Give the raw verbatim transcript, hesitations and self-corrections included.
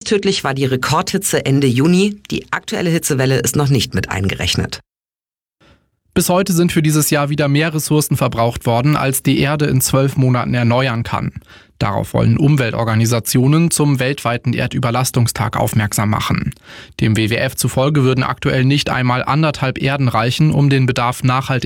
tödlich war die Rekordhitze Ende Juni. Die aktuelle Hitzewelle ist noch nicht mit eingerechnet. Bis heute sind für dieses Jahr wieder mehr Ressourcen verbraucht worden, als die Erde in zwölf Monaten erneuern kann. Darauf wollen Umweltorganisationen zum weltweiten Erdüberlastungstag aufmerksam machen. Dem W W F zufolge würden aktuell nicht einmal anderthalb Erden reichen, um den Bedarf nachhaltig